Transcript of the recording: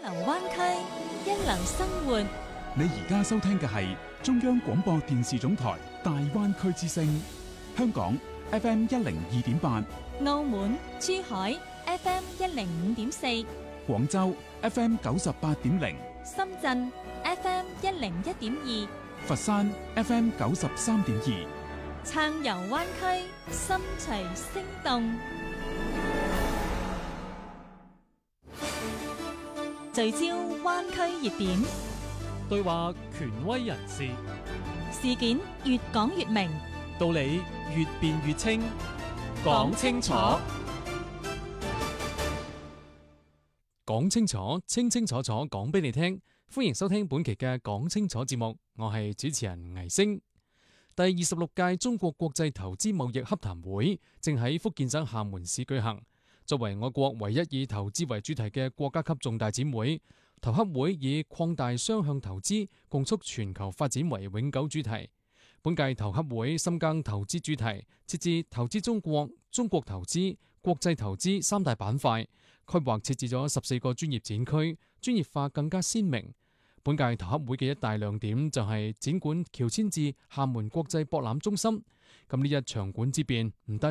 流灣區，一流生活。 你而家收聽嘅係中央廣播電視總台大灣區之聲，香港 FM 102.8， 澳門、珠海 FM 105.4， 廣州 FM 98.0， 深圳 FM 101.2， 佛山 FM 93.2， 暢遊灣區，心隨聲動。聚焦灣區熱點， 對話權威人士， 事件越講越明， 道理越辯越清，講清楚，講清楚，清清楚楚講俾你聽。歡迎收聽本期嘅講清楚節目，我係主持人倪星。第26屆中國國際投資貿易洽談會正喺福建省廈門市舉行。作為我國唯一以投資為主題嘅國家級重大展會，投洽會以擴大雙向投資，共促全球發展為永久主題。本屆投洽會深耕投資主題，設置投資中國、中國投資、國際投資三大板塊，規劃設置咗14個專業展區，專業化更加鮮明。本屆投洽會嘅一大亮點就係展館喬遷至廈門國際博覽中心。咁呢一場館之變唔單